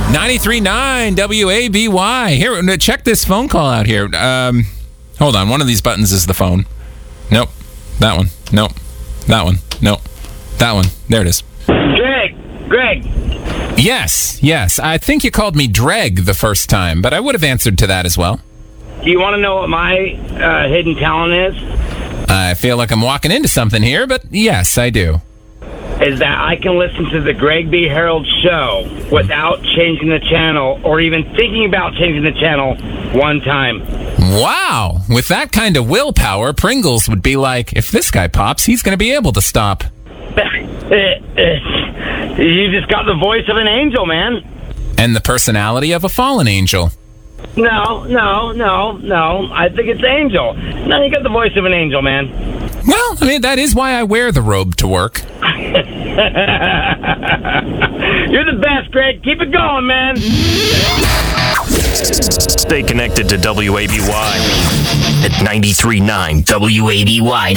93.9 WABY. Here, check this phone call out here. Hold on. One of these buttons is the phone. Nope. That one. Nope. That one. Nope. That one. There it is. Greg. Yes. I think you called me Dreg the first time, but I would have answered to that as well. Do you want to know what my hidden talent is? I feel like I'm walking into something here, but yes, I do. Is that I can listen to the Greg B. Harold show without changing the channel or even thinking about changing the channel one time. Wow. With that kind of willpower, Pringles would be like, if this guy pops, he's going to be able to stop. You just got the voice of an angel, man. And the personality of a fallen angel. No. I think it's angel. No, you got the voice of an angel, man. Well, I mean, that is why I wear the robe to work. You're the best, Greg. Keep it going, man. Stay connected to WABY at 93.9 WABY.